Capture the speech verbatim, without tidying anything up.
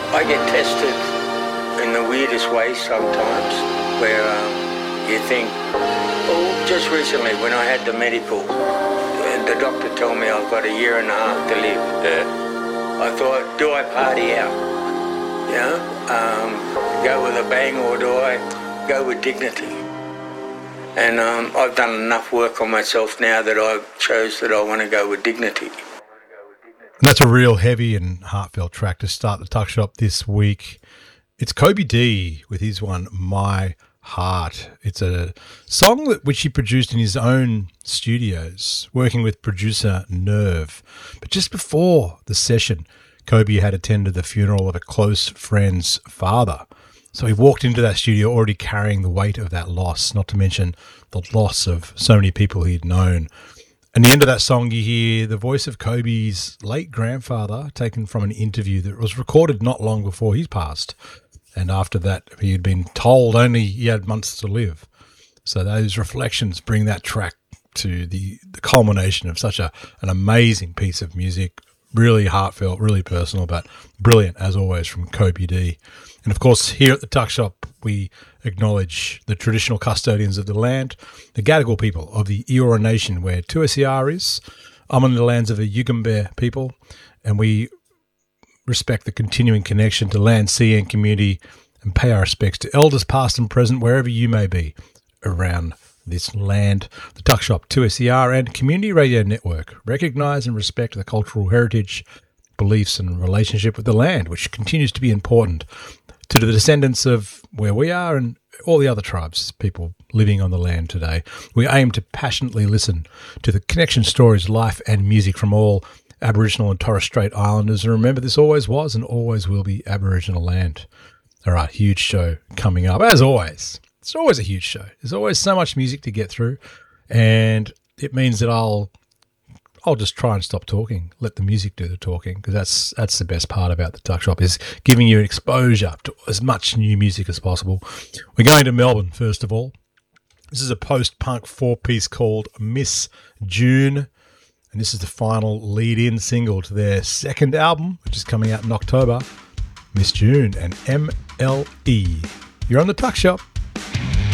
I get tested in the weirdest way sometimes, where um, you think, oh, just recently when I had the medical, the doctor told me I've got a year and a half to live. Yeah. I thought, do I party out? You know, um, go with a bang, or do I go with dignity? And um, I've done enough work on myself now that I've chose that I want to go with dignity. That's a real heavy and heartfelt track to start the Tuck Shop this week. It's Kobe D with his one, My Heart. It's a song that which he produced in his own studios, working with producer Nerve. But just before the session, Kobe had attended the funeral of a close friend's father. So he walked into that studio already carrying the weight of that loss, not to mention the loss of so many people he'd known. And the end of that song, you hear the voice of Kobe's late grandfather taken from an interview that was recorded not long before he passed. And after that, he had been told only he had months to live. So those reflections bring that track to the, the culmination of such a an amazing piece of music, really heartfelt, really personal, but brilliant, as always, from Kobe D. And, of course, here at the Tuck Shop, we acknowledge the traditional custodians of the land, the Gadigal people of the Eora Nation, where two S E R is. I'm on the lands of the Yugambeh people, and we respect the continuing connection to land, sea and community, and pay our respects to elders past and present wherever you may be around this land. The Tuck Shop, two S E R and Community Radio Network recognise and respect the cultural heritage, beliefs and relationship with the land, which continues to be important to the descendants of where we are and all the other tribes, people living on the land today. We aim to passionately listen to the connection stories, life and music from all Aboriginal and Torres Strait Islanders. And remember, this always was and always will be Aboriginal land. All right, huge show coming up. As always, it's always a huge show. There's always so much music to get through, and it means that I'll I'll just try and stop talking, let the music do the talking, because that's that's the best part about the Tuck Shop, is giving you exposure to as much new music as possible. We're going to Melbourne, first of all. This is a post-punk four-piece called Miss June, and this is the final lead-in single to their second album, which is coming out in October, Miss June and M L E. You're on the Tuck Shop.